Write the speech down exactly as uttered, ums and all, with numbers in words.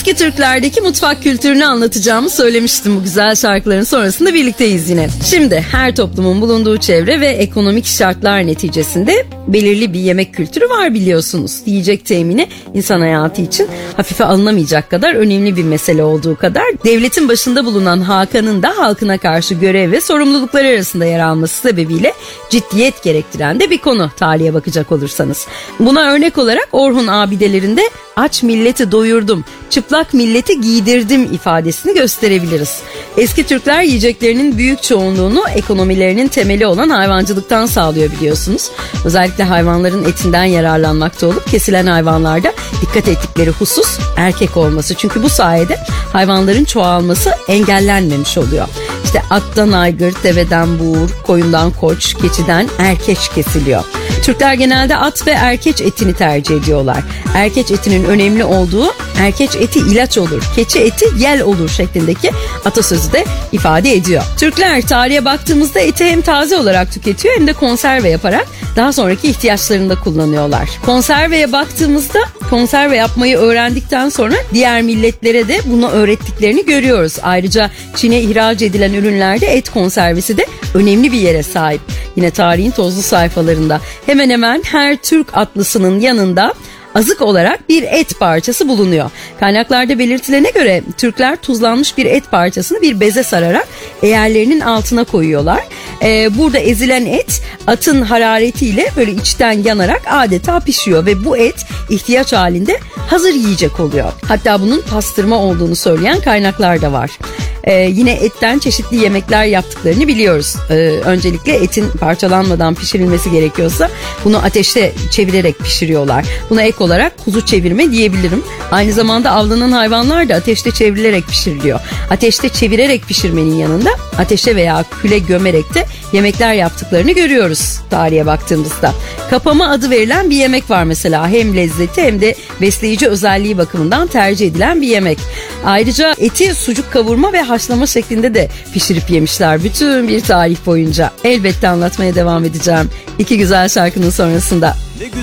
Eski Türklerdeki mutfak kültürünü anlatacağımı söylemiştim. Bu güzel şarkıların sonrasında birlikteyiz yine. Şimdi her toplumun bulunduğu çevre ve ekonomik şartlar neticesinde belirli bir yemek kültürü var biliyorsunuz. Yiyecek temini insan hayatı için hafife alınamayacak kadar önemli bir mesele olduğu kadar devletin başında bulunan Hakan'ın da halkına karşı görev ve sorumlulukları arasında yer alması sebebiyle ciddiyet gerektiren de bir konu tarihe bakacak olursanız. Buna örnek olarak Orhun abidelerinde aç milleti doyurdum, çıplak milleti giydirdim ifadesini gösterebiliriz. Eski Türkler yiyeceklerinin büyük çoğunluğunu ekonomilerinin temeli olan hayvancılıktan sağlıyor biliyorsunuz. Özellikle hayvanların etinden yararlanmakta olup kesilen hayvanlarda dikkat ettikleri husus erkek olması. Çünkü bu sayede hayvanların çoğalması engellenmemiş oluyor. İşte attan aygır, deveden buğur, koyundan koç, keçiden erkeç kesiliyor. Türkler genelde at ve erkeç etini tercih ediyorlar. Erkeç etinin önemli olduğu erkeç eti ilaç olur, keçi eti yel olur şeklindeki atasözü de ifade ediyor. Türkler tarihe baktığımızda eti hem taze olarak tüketiyor hem de konserve yaparak daha sonraki ihtiyaçlarında kullanıyorlar. Konserveye baktığımızda konserve yapmayı öğrendikten sonra diğer milletlere de bunu öğrettiklerini görüyoruz. Ayrıca Çin'e ihraç edilen ürünlerde et konservesi de önemli bir yere sahip. Yine tarihin tozlu sayfalarında hemen hemen her Türk atlısının yanında azık olarak bir et parçası bulunuyor. Kaynaklarda belirtilene göre Türkler tuzlanmış bir et parçasını bir beze sararak eğerlerinin altına koyuyorlar. Ee, burada ezilen et atın hararetiyle böyle içten yanarak adeta pişiyor ve bu et ihtiyaç halinde hazır yiyecek oluyor. Hatta bunun pastırma olduğunu söyleyen kaynaklar da var. Ee, yine etten çeşitli yemekler yaptıklarını biliyoruz. Ee, öncelikle etin parçalanmadan pişirilmesi gerekiyorsa bunu ateşte çevirerek pişiriyorlar. Buna ek olarak kuzu çevirme diyebilirim. Aynı zamanda avlanan hayvanlar da ateşte çevrilerek pişiriliyor. Ateşte çevirerek pişirmenin yanında ateşe veya küle gömerek de yemekler yaptıklarını görüyoruz tarihe baktığımızda. Kapama adı verilen bir yemek var mesela. Hem lezzeti hem de besleyici özelliği bakımından tercih edilen bir yemek. Ayrıca eti sucuk kavurma ve haşlama şeklinde de pişirip yemişler bütün bir tarih boyunca. Elbette anlatmaya devam edeceğim İki güzel şarkının sonrasında.